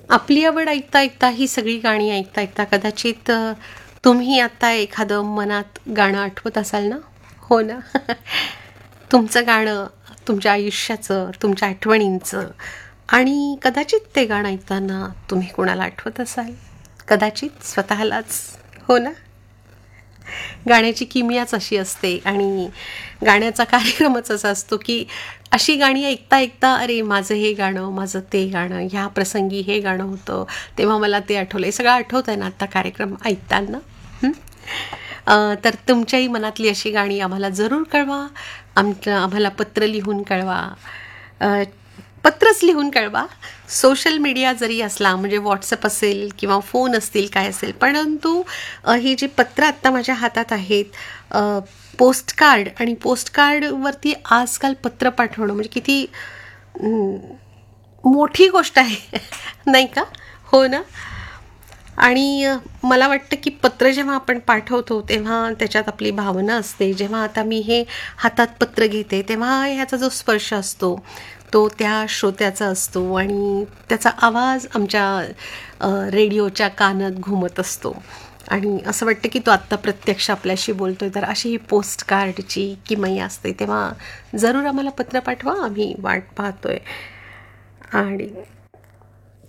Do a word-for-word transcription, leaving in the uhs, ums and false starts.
आपली आवड ऐकता ऐकता ही सगळी गाणी ऐकता ऐकता कदाचित अ, तुम्ही आता एखादं मनात गाणं आठवत असाल ना? हो ना? तुमचं गाणं, तुमच्या आयुष्याचं, तुमच्या आठवणींचं आणि कदाचित ते गाणं ऐकताना तुम्ही कोणाला आठवत असाल, कदाचित स्वतःलाच. हो ना? गाण्याची किमियाच अशी असते आणि गाण्याचा कार्यक्रमच असा असतो की अशी गाणी ऐकता ऐकता अरे माझं हे गाणं, माझं ते गाणं, ह्या प्रसंगी हे गाणं होतं, तेव्हा मला ते आठवलं. हे सगळं आठवत आहे ना आत्ता कार्यक्रम ऐकताना? हं? अ, तर तुमच्याही मनातली अशी गाणी आम्हाला जरूर कळवा. आमचं आम्हाला पत्र लिहून कळवा. अ, पत्रच लिहून कळवा. सोशल मीडिया जरी असला म्हणजे व्हॉट्सअप असेल किंवा फोन असतील काय असेल, परंतु अ, ही जी पत्र आत्ता माझ्या हातात आहेत, पोस्टकार्ड आणि पोस्टकार्डवरती आजकाल पत्र पाठवणं म्हणजे किती अं, मोठी गोष्ट आहे नाही का? हो ना? आणि अ, मला वाटतं की पत्र जेव्हा आपण पाठवतो तेव्हा त्याच्यात आपली भावना असते. जेव्हा आता मी हे हातात पत्र घेते तेव्हा ह्याचा जो स्पर्श असतो तो त्या श्रोत्याचा असतो आणि त्याचा आवाज आमच्या अ, रेडिओच्या कानात घुमत असतो आणि असं वाटतं की तो आत्ता प्रत्यक्ष आपल्याशी बोलतोय. तर अशी ही पोस्टकार्डची किमया असते. तेव्हा जरूर आम्हाला पत्र पाठवा. आम्ही वाट पाहतोय आणि